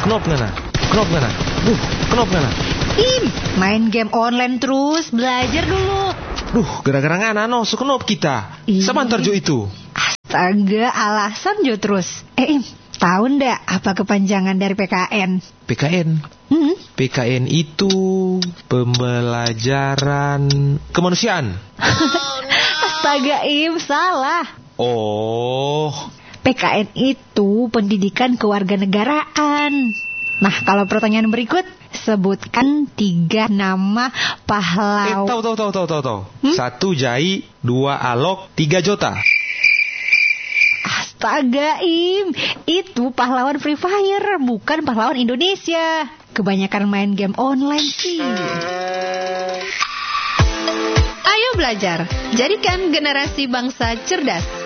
Kenop ngana? Kenop ngana? Main game online terus, belajar dulu. Gara-gara ngana no, sukenop kita. Sebentar jo itu. Astaga, alasan jo terus. Tahu ndak apa kepanjangan dari PKN? PKN? PKN itu pembelajaran kemanusiaan. Astaga, salah. Oh. PKN itu pendidikan kewarganegaraan. Nah, kalau pertanyaan berikut, sebutkan 3 nama pahlawan. Tahu. 1 Jai, 2 Alok, 3 Jota. Astaga, itu pahlawan Free Fire, bukan pahlawan Indonesia. Kebanyakan main game online sih. Ayo belajar, jadikan generasi bangsa cerdas.